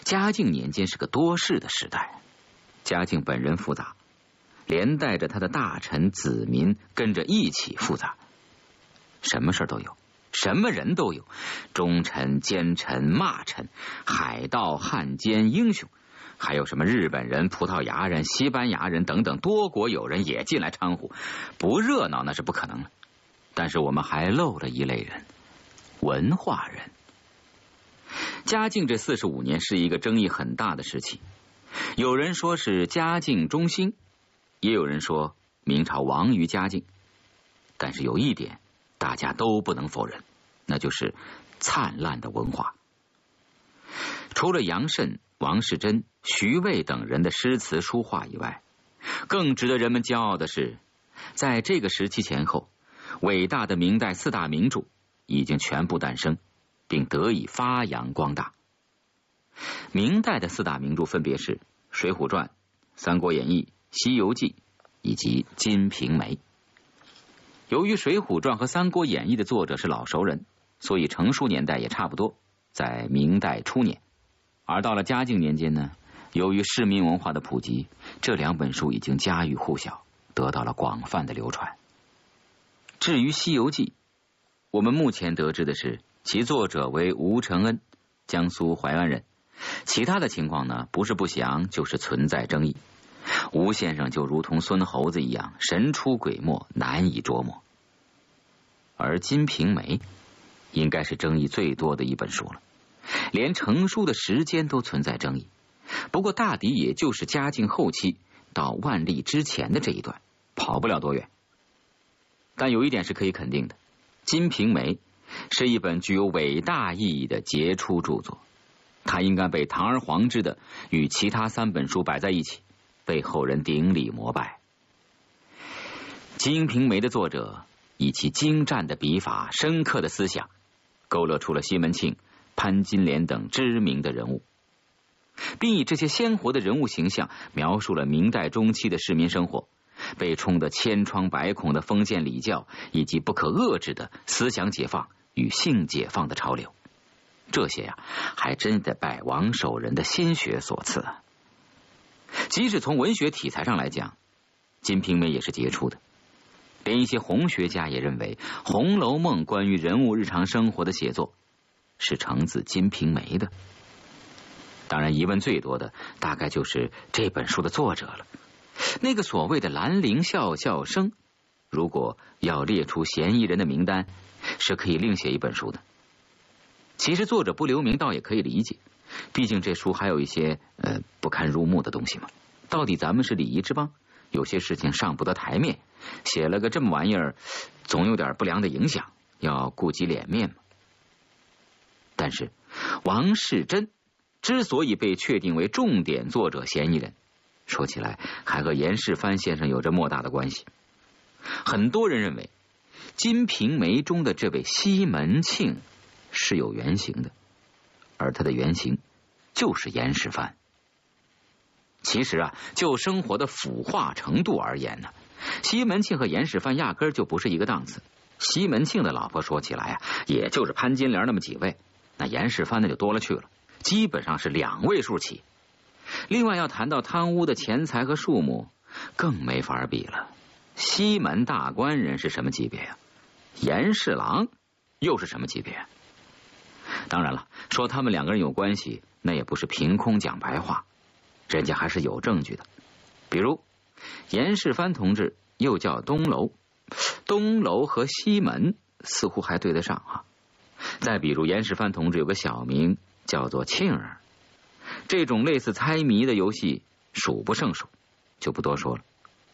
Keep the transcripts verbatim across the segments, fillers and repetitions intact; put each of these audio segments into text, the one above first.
嘉靖年间是个多事的时代，嘉靖本人复杂，连带着他的大臣子民跟着一起复杂，什么事都有，什么人都有，忠臣、奸臣、骂臣、海盗、汉奸、英雄，还有什么日本人、葡萄牙人、西班牙人等等多国友人也进来掺和，不热闹那是不可能了。但是我们还漏了一类人，文化人。嘉靖这四十五年是一个争议很大的时期，有人说是嘉靖中兴，也有人说明朝亡于嘉靖。但是有一点大家都不能否认，那就是灿烂的文化。除了杨慎、王士祯、徐渭等人的诗词书画以外，更值得人们骄傲的是，在这个时期前后，伟大的明代四大名著已经全部诞生，并得以发扬光大。明代的四大名著分别是《水浒传》、《三国演义》、《西游记》以及《金瓶梅》。由于《水浒传》和《三国演义》的作者是老熟人，所以成书年代也差不多在明代初年。而到了嘉靖年间呢，由于市民文化的普及，这两本书已经家喻户晓，得到了广泛的流传。至于《西游记》，我们目前得知的是其作者为吴承恩，江苏淮安人，其他的情况呢，不是不详就是存在争议。吴先生就如同孙猴子一样，神出鬼没，难以捉摸。而《金瓶梅》应该是争议最多的一本书了，连成书的时间都存在争议。不过大抵也就是嘉靖后期到万历之前的这一段，跑不了多远。但有一点是可以肯定的，《金瓶梅》是一本具有伟大意义的杰出著作，它应该被堂而皇之的与其他三本书摆在一起，被后人顶礼膜拜。《金瓶梅》的作者以其精湛的笔法、深刻的思想，勾勒出了西门庆、潘金莲等知名的人物，并以这些鲜活的人物形象描述了明代中期的市民生活，被冲得千疮百孔的封建礼教，以及不可遏制的思想解放与性解放的潮流。这些呀、啊，还真得拜王守仁的心血所赐啊！即使从文学题材上来讲，《金瓶梅》也是杰出的。连一些红学家也认为，《红楼梦》关于人物日常生活的写作是承自《金瓶梅》的。当然，疑问最多的大概就是这本书的作者了。那个所谓的兰陵笑笑生，如果要列出嫌疑人的名单，是可以另写一本书的。其实作者不留名倒也可以理解，毕竟这书还有一些呃不堪入目的东西嘛。到底咱们是礼仪之邦，有些事情上不得台面，写了个这么玩意儿，总有点不良的影响，要顾及脸面嘛。但是王士祯之所以被确定为重点作者嫌疑人，说起来还和严世蕃先生有着莫大的关系。很多人认为《金瓶梅》中的这位西门庆是有原型的，而他的原型就是严世蕃。其实啊，就生活的腐化程度而言呢，西门庆和严世蕃压根儿就不是一个档次。西门庆的老婆说起来啊，也就是潘金莲那么几位，那严世蕃那就多了去了，基本上是两位数起。另外要谈到贪污的钱财和数目，更没法比了。西门大官人是什么级别呀、啊？严侍郎又是什么级别、啊？当然了，说他们两个人有关系，那也不是凭空讲白话，人家还是有证据的。比如严世蕃同志又叫东楼，东楼和西门似乎还对得上啊。再比如严世蕃同志有个小名叫做庆儿，这种类似猜谜的游戏数不胜数，就不多说了。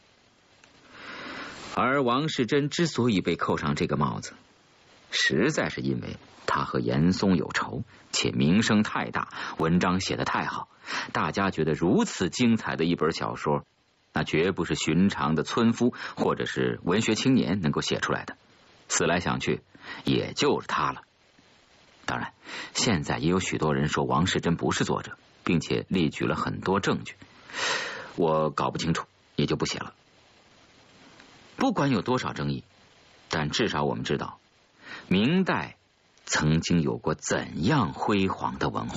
而王士祯之所以被扣上这个帽子，实在是因为他和严嵩有仇，且名声太大，文章写得太好，大家觉得如此精彩的一本小说，那绝不是寻常的村夫或者是文学青年能够写出来的。思来想去，也就是他了。当然，现在也有许多人说王士祯不是作者，并且列举了很多证据，我搞不清楚，也就不写了。不管有多少争议，但至少我们知道，明代曾经有过怎样辉煌的文化。